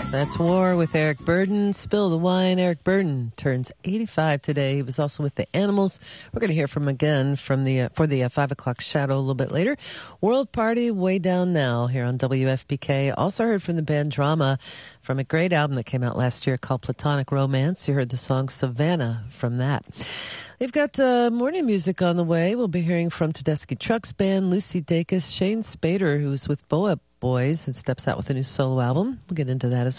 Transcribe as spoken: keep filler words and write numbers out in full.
That's War with Eric Burdon. Spill the Wine. Eric Burdon turns eighty-five today. He was also with the Animals. We're going to hear from him again from the uh, for the uh, five o'clock shadow a little bit later. World Party, Way Down Now here on W F P K. Also heard from the band Drama from a great album that came out last year called Platonic Romance. You heard the song Savannah from that. We've got uh, morning music on the way. We'll be hearing from Tedeschi Trucks Band, Lucy Dacus, Shane Spader, who's with Boa Boys and steps out with a new solo album. We'll get into that as well.